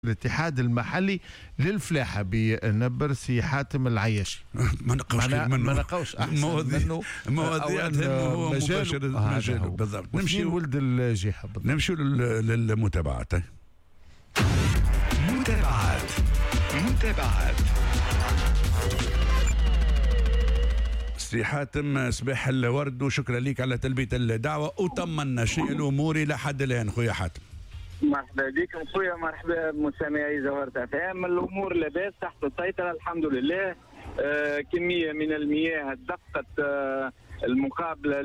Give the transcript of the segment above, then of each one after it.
الاتحاد المحلي للفلاحة بنبر سي حاتم العياشي. ما نقوش احسن منه مواضيع هو مباشر مجاله بالضبط. نمشي ولد الجهة بالضبط. نمشي للمتابعات. سي حاتم، صباح الورد وشكرا لك على تلبية الدعوة. وطمنا شيء الأمور إلى حد الآن خويا حاتم؟ مرحبا بكم خويا، مرحبا بمستمعي زهرة FM. الامور لاباس تحت السيطره الحمد لله. كميه من المياه دفقت المقابله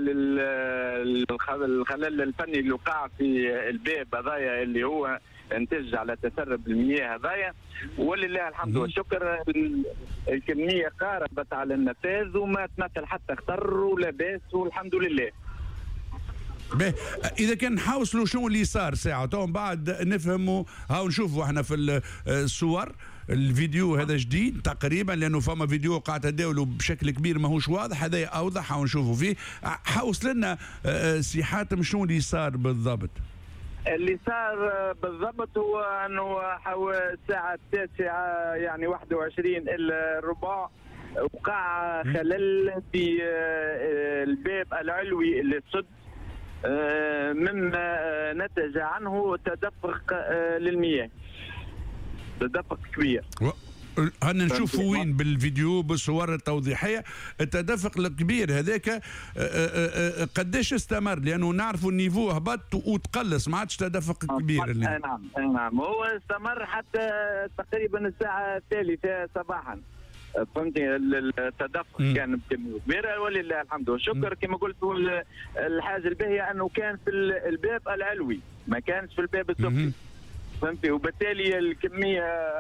للخلل الفني اللي وقع في الباب هذايا اللي هو انتج على تسرب المياه هذايا، ولله الحمد والشكر. الكميه قاربت على النفاذ وما تمثل حتى خطر ولاباس والحمد لله. باهي، اذا كان نحاوصلوا شنو اللي صار ساعه تو بعد نفهموا. هاو نشوفوا احنا في الصور الفيديو هذا جديد تقريبا، لانه فما فيديو قاعد تداولوا بشكل كبير ماهوش واضح، هذا اوضح ونشوفوا فيه. حاوصل لنا سي حاتم شنو اللي صار بالضبط؟ اللي صار بالضبط هو انه حوالي الساعه 9 يعني 21 الا ربع وقع خلل في الباب العلوي للسد، مما نتج عنه تدفق للمياه، تدفق كبير. هنا نشوفوا وين بالفيديو بالصور التوضيحيه التدفق الكبير هذاك قداش استمر؟ لانه نعرفوا النيفو هبط وتقلص، ما عادش تدفق كبير. نعم هو استمر حتى تقريبا الساعه 3 صباحا. فهمتني، التدفق كان بكميه كبيره ولله الحمد والشكر. كما قلت الحاجه الباهيه انه كان في الباب العلوي ما كانش في الباب السفلي، فهمتي، وبالتالي الكميه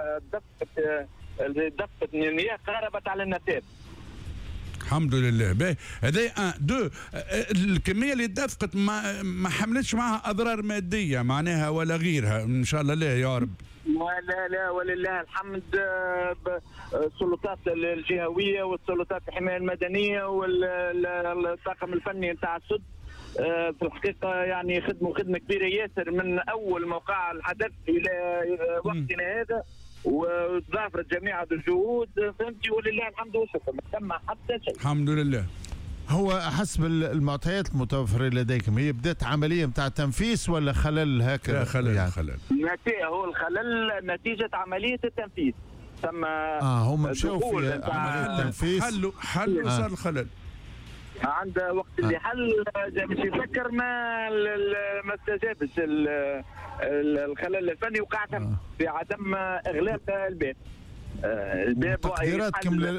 دفقت من المياه قاربت على النفاذ. الحمد لله. باهي، هذا الكميه اللي دفقت ما حملتش معها اضرار ماديه معناها ولا غيرها ان شاء الله؟ لا يا رب. لا ولله الحمد. السلطات الجهويه والسلطات الحمايه المدنيه والطاقم الفني نتاع السد في الحقيقه يعني خدمه كبيره ياسر من اول ما وقع الحدث الى وقتنا هذا، وتضافرت جميع الجهود، فهمتي، ولله الحمد والشكر ما تم حتى شيء. الحمد لله. هو حسب المعطيات المتوفرة لديكم هي بدأت عملية متاع تنفيذ ولا خلل هكذا؟ لا خلل يعني. هو الخلل نتيجة عملية التنفيذ. ثم هم مشاو في عملية التنفيذ حل وصار الخلل عند وقت اللي حل مش يفكر ما استجابش الخلل الفني، وقع في عدم اغلاق الباب. الباب تقديراتكم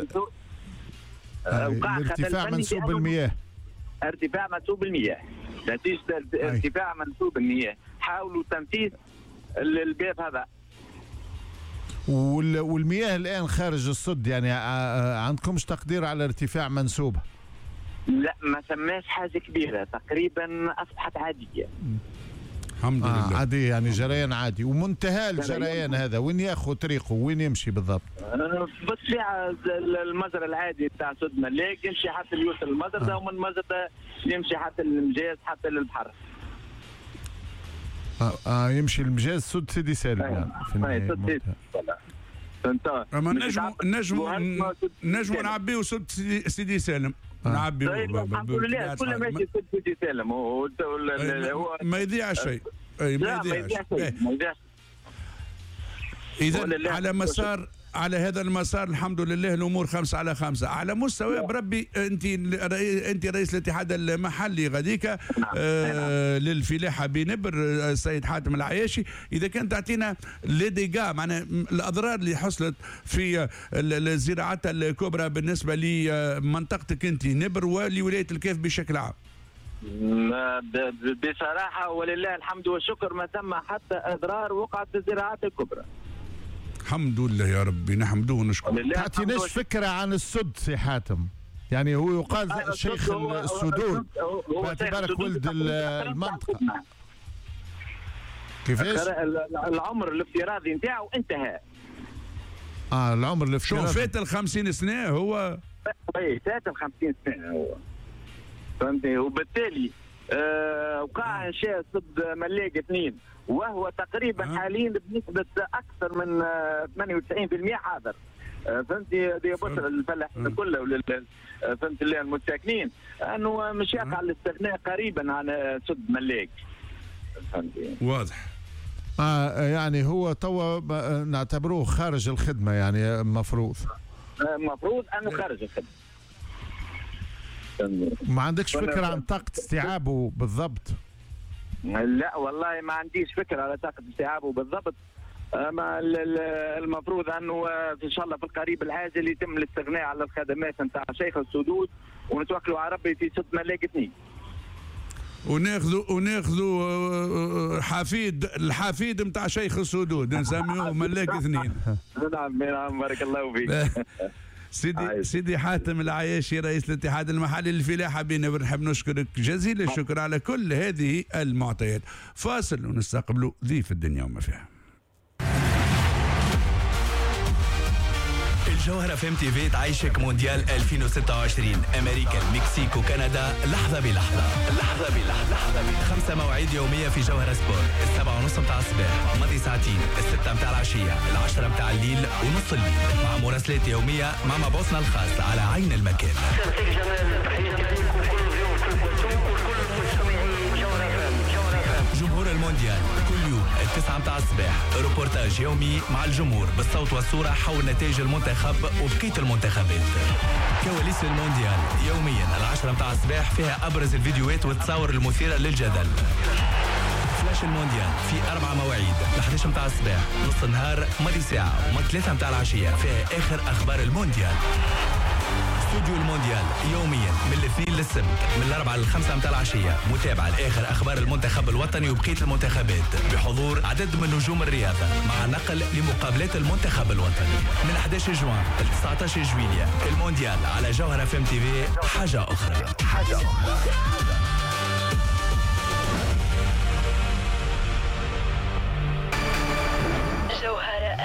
ارتفاع منسوب المياه. ارتفاع منسوب المياه نتيجة ارتفاع منسوب المياه. حاولوا تنفيذ الباب هذا. والمياه الآن خارج الصد، يعني عندكمش تقدير على ارتفاع منسوبها؟ لا ما سماش حاجة كبيرة، تقريبا أصبحت عادية. الحمد لله. عادي يعني جريان عادي. ومنتهى الجريان هذا وين ياخذ طريقه؟ وين يمشي بالضبط؟ بالطبيعة المجرى العادي بتاع سد ملاك يمشي حتى يوصل المجرى ده، ومن المجرى ده يمشي حتى المجاز حتى للبحر. يمشي المجاز سد سيدي سالم يعني في النهاية. اما نجموا نعبيو سد سيدي سالم. نعبيو الحمد لله كل ماشي سد سيدي سالم. هو ما يضيع شيء. ما يضيعش. إذا على هذا المسار الحمد لله الامور 5/5 على مستوى بربي. انت رئيس الاتحاد المحلي غاديكا للفلاحه بنبر السيد حاتم العياشي، اذا كان تعطينا لي ديغا معناها الاضرار اللي حصلت في الزراعات الكبرى بالنسبه لمنطقتك انت نبر ولولايه الكاف بشكل عام. بصراحه ولله الحمد والشكر ما تم حتى اضرار وقعت في الزراعات الكبرى. الحمد لله يا ربي، نحمدوه ونشكره. تعطيناش فكرة عن السد سي حاتم؟ يعني هو يقال شيخ السدود باعتبارك ولد المنطقة. كيفاش؟ العمر الافتراضي نتاعو انتهى. العمر الافتراضي شو فات 50 سنة هو؟ فات 50 سنة هو، فهمتني، وبالتالي وقع انشاء سد ملاق 2 وهو تقريبا حاليا بنسبه اكثر من 98% حاضر. فهمتي هذه بشرى للفلاحين كله فهمت اللي المساكنين انه مش يقع الاستغناء قريبا عن سد ملاق. فهمتي؟ واضح. يعني هو توا نعتبروه خارج الخدمه، يعني المفروض انه خارج الخدمه. ما عندكش فكره عن طاقه استيعابه بالضبط؟ لا والله ما عنديش فكره على طاقه استيعابه بالضبط. ما المفروض انه ان شاء الله في القريب العاجل يتم الاستغناء على الخدمات نتاع شيخ السدود ونتوكلوا على ربي في سد ملاق 2. وناخذوا الحفيد نتاع شيخ السدود نسميوه ملاق 2. نعم بارك الله فيك. سيدي حاتم العياشي رئيس الاتحاد المحلي للفلاحة بنحب نشكرك جزيل الشكر على كل هذه المعطيات. فاصل ونستقبلوا ضيف الدنيا وما فيها. الجوهرة FM TV تعيشك مونديال 2026 أمريكا المكسيك وكندا لحظة بلحظة 5 مواعيد يومية في جوهرة سبورت 7:30 متاع الصباح ماضي ساعتين 6 متاع العشية 10 متاع الليل ونص الليل مع مراسلات يومية مع مبعوثنا الخاص على عين المكان. جمهور المونديال كل يوم 9 متاع الصباح روبورتاج يومي مع الجمهور بالصوت والصورة حول نتائج المنتخب وبقية المنتخبات. كواليس المونديال يوميا 10 متاع الصباح فيها أبرز الفيديوهات والتصاور المثيرة للجدل. فلاش المونديال في 4 مواعيد 11 متاع الصباح نص النهار ماضي ساعة وما 3 متاع العشية فيها آخر أخبار المونديال. استوديو المونديال يوميا من الاثنين للسبت من 4 ل5 متاع العشية متابعة لآخر أخبار المنتخب الوطني وبقية المنتخبات بحضور عدد من نجوم الرياضة مع نقل لمقابلات المنتخب الوطني من 11 جوان ل 19 جويلية. المونديال على جوهرة FM TV حاجة أخرى. جوهرة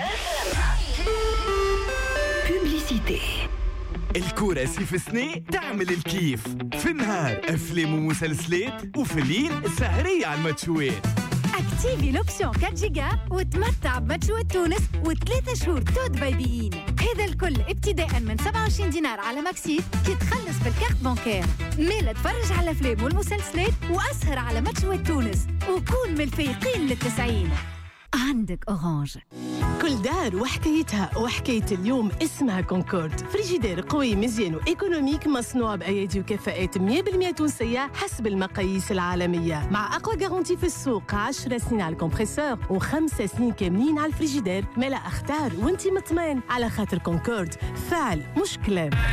بوبليسيتي. الكورة سيف سني تعمل الكيف في النهار أفلام ومسلسلات وفي الليل سهرية على الماتشوات. اكتيفي لوبسيون 4 جيجا وتمتع بماتشوات تونس و3 شهور تود بايبيين. هذا الكل ابتداء من 27 دينار على ماكسيت كي تخلص بالكارت بانكير. ميلا تفرج على الافلام والمسلسلات واسهر على ماتشوات تونس وكون من الفايقين لل90. عندك أورانج. كل دار وحكايتها، وحكاية اليوم اسمها كونكورد. فريجيدير قوي مزيان وإيكونوميك مصنوع بأيادي وكفاءات 100% تونسية حسب المقاييس العالمية مع أقوى جارونتي في السوق 10 سنين على الكمبريسور و5 سنين كاملين على الفريجيدير. ملا اختار وانتي مطمئن على خاطر كونكورد فعل مش كلام.